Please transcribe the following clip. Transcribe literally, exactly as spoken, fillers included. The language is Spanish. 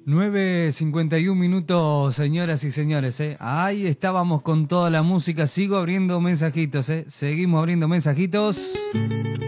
nueve cincuenta y un minutos, señoras y señores, ¿eh? Ahí estábamos con toda la música. Sigo abriendo mensajitos, ¿eh? Seguimos abriendo mensajitos.